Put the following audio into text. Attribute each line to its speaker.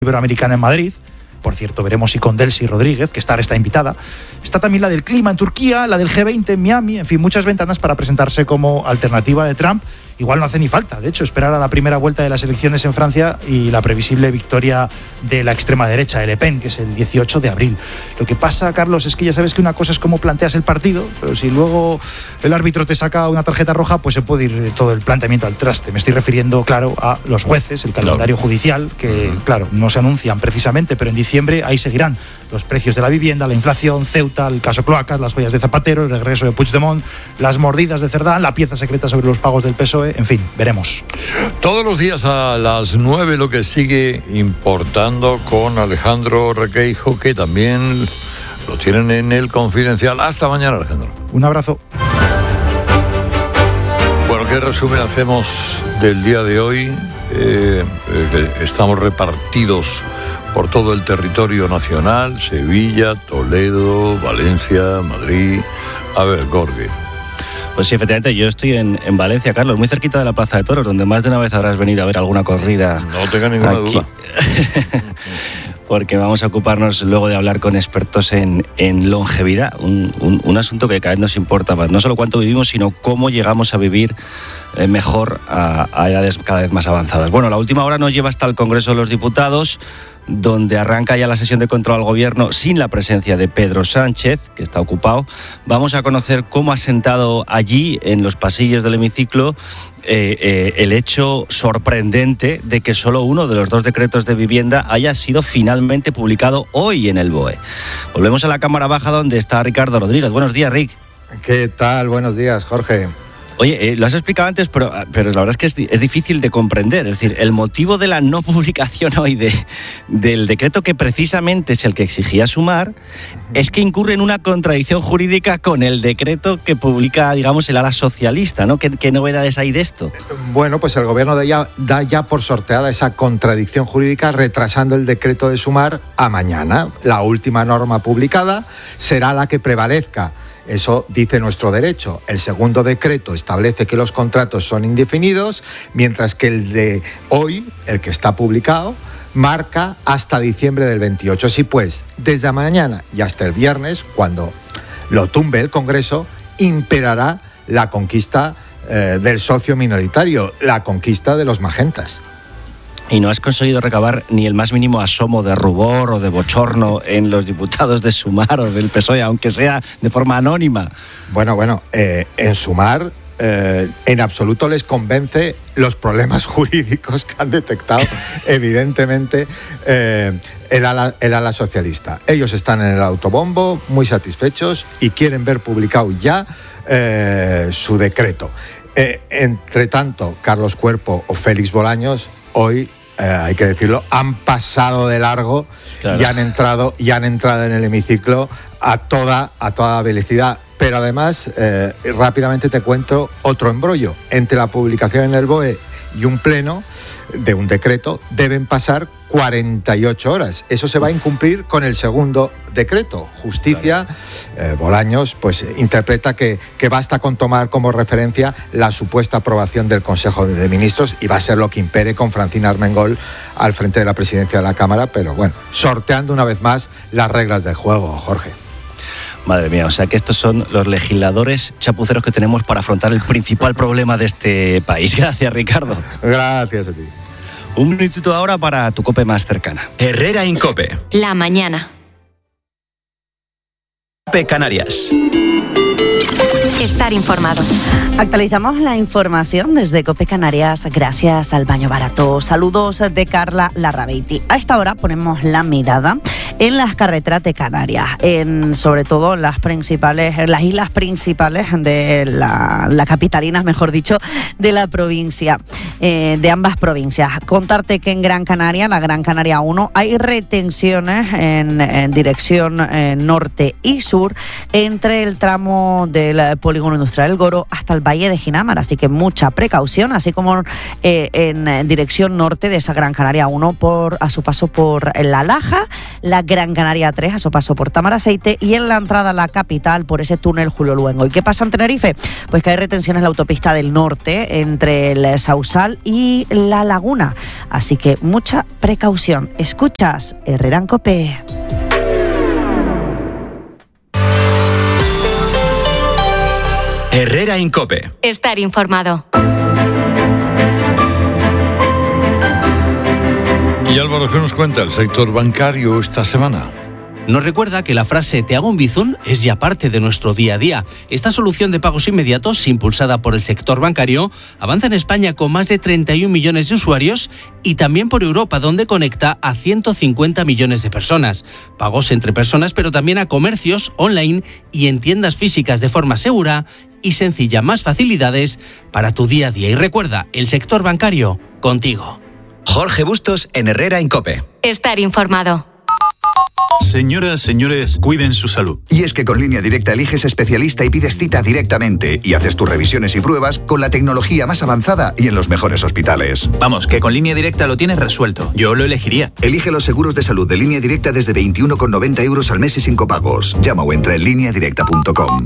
Speaker 1: Iberoamericana en Madrid. Por cierto, veremos si con Delcy Rodríguez, que está invitada. Está también la del clima en Turquía, la del G20 en Miami, en fin, muchas ventanas para presentarse como alternativa de Trump. Igual no hace ni falta, de hecho, esperar a la primera vuelta de las elecciones en Francia y la previsible victoria de la extrema derecha, de Le Pen, que es el 18 de abril. Lo que pasa, Carlos, es que ya sabes que una cosa es cómo planteas el partido, pero si luego el árbitro te saca una tarjeta roja, pues se puede ir todo el planteamiento al traste. Me estoy refiriendo, claro, a los jueces, el calendario judicial, que, claro, no se anuncian precisamente, pero en diciembre ahí seguirán los precios de la vivienda, la inflación, Ceuta, el caso Cloacas, las joyas de Zapatero, el regreso de Puigdemont, las mordidas de Cerdán, la pieza secreta sobre los pagos del PSOE, en fin, veremos.
Speaker 2: Todos los días a las 9 lo que sigue importando con Alejandro Requeijo, que también lo tienen en El Confidencial. Hasta mañana, Alejandro.
Speaker 1: Un abrazo.
Speaker 2: Bueno, ¿qué resumen hacemos del día de hoy? Estamos repartidos por todo el territorio nacional: Sevilla, Toledo, Valencia, Madrid. A ver, Gorgui.
Speaker 3: Pues sí, efectivamente, yo estoy en Valencia, Carlos, muy cerquita de la Plaza de Toros, donde más de una vez habrás venido a ver alguna corrida.
Speaker 2: No tenga ninguna duda.
Speaker 3: Porque vamos a ocuparnos luego de hablar con expertos en longevidad, un asunto que cada vez nos importa más, no solo cuánto vivimos, sino cómo llegamos a vivir mejor a edades cada vez más avanzadas. Bueno, la última hora nos lleva hasta el Congreso de los Diputados, donde arranca ya la sesión de control al gobierno sin la presencia de Pedro Sánchez, que está ocupado. Vamos a conocer cómo ha sentado allí, en los pasillos del hemiciclo, el hecho sorprendente de que solo uno de los dos decretos de vivienda haya sido finalmente publicado hoy en el BOE. Volvemos a la Cámara Baja, donde está Ricardo Rodríguez. Buenos días, Rick.
Speaker 4: ¿Qué tal? Buenos días, Jorge.
Speaker 3: Oye, lo has explicado antes, pero la verdad es que es difícil de comprender. Es decir, el motivo de la no publicación hoy del decreto, que precisamente es el que exigía Sumar, es que incurre en una contradicción jurídica con el decreto que publica, digamos, el ala socialista, ¿no? ¿Qué novedades hay de esto?
Speaker 4: Bueno, pues el gobierno da ya por sorteada esa contradicción jurídica, retrasando el decreto de Sumar a mañana. La última norma publicada será la que prevalezca. Eso dice nuestro derecho. El segundo decreto establece que los contratos son indefinidos, mientras que el de hoy, el que está publicado, marca hasta diciembre del 28. Así pues, desde mañana y hasta el viernes, cuando lo tumbe el Congreso, imperará la conquista del socio minoritario, la conquista de los magentas.
Speaker 3: ¿Y no has conseguido recabar ni el más mínimo asomo de rubor o de bochorno en los diputados de Sumar o del PSOE, aunque sea de forma anónima?
Speaker 4: Bueno, en Sumar en absoluto les convence los problemas jurídicos que han detectado, evidentemente, el ala socialista. Ellos están en el autobombo, muy satisfechos, y quieren ver publicado ya su decreto. Entre tanto, Carlos Cuerpo o Félix Bolaños, hoy, hay que decirlo, han pasado de largo. Claro. y han entrado en el hemiciclo a toda velocidad. Pero además, rápidamente te cuento otro embrollo. Entre la publicación en el BOE y un pleno de un decreto deben pasar 48 horas. Eso se va a incumplir con el segundo decreto. Justicia, Bolaños, pues interpreta que basta con tomar como referencia la supuesta aprobación del Consejo de Ministros, y va a ser lo que impere, con Francina Armengol al frente de la presidencia de la Cámara, pero bueno, sorteando una vez más las reglas del juego, Jorge.
Speaker 3: Madre mía, o sea que estos son los legisladores chapuceros que tenemos para afrontar el principal problema de este país. Gracias, Ricardo.
Speaker 4: Gracias a ti.
Speaker 3: Un minutito ahora para tu COPE más cercana.
Speaker 5: Herrera Incope.
Speaker 6: La mañana.
Speaker 5: COPE Canarias.
Speaker 6: Estar informado.
Speaker 7: Actualizamos la información desde COPE Canarias gracias al Baño Barato. Saludos de Carla Larrabeiti. A esta hora ponemos la mirada en las carreteras de Canarias, sobre todo en las islas principales de la capitalinas, mejor dicho, de la provincia, de ambas provincias. Contarte que en Gran Canaria, la Gran Canaria 1, hay retenciones en dirección norte y sur entre el tramo del Polígono Industrial El Goro hasta el Valle de Ginamar, así que mucha precaución, así como en dirección norte de esa Gran Canaria 1 a su paso por La Laja, la Gran Canaria 3 a su paso por Tamaraceite y en la entrada a la capital por ese túnel Julio Luengo. ¿Y qué pasa en Tenerife? Pues que hay retenciones en la autopista del norte entre el Sausal y La Laguna. Así que mucha precaución. Escuchas Herrera en COPE.
Speaker 5: Herrera en COPE.
Speaker 6: Estar informado.
Speaker 2: Y Álvaro, ¿qué nos cuenta el sector bancario esta semana?
Speaker 8: Nos recuerda que la frase "te hago un bizum" es ya parte de nuestro día a día. Esta solución de pagos inmediatos, impulsada por el sector bancario, avanza en España con más de 31 millones de usuarios y también por Europa, donde conecta a 150 millones de personas. Pagos entre personas, pero también a comercios online y en tiendas físicas de forma segura y sencilla. Más facilidades para tu día a día. Y recuerda, el sector bancario, contigo.
Speaker 5: Jorge Bustos en Herrera en COPE.
Speaker 6: Estar informado.
Speaker 9: Señoras, señores, cuiden su salud.
Speaker 10: Y es que con Línea Directa eliges especialista y pides cita directamente y haces tus revisiones y pruebas con la tecnología más avanzada y en los mejores hospitales.
Speaker 9: Vamos, que con Línea Directa lo tienes resuelto. Yo lo elegiría.
Speaker 10: Elige los seguros de salud de Línea Directa desde 21,90 € al mes y sin copagos. Llama o entra en lineadirecta.com.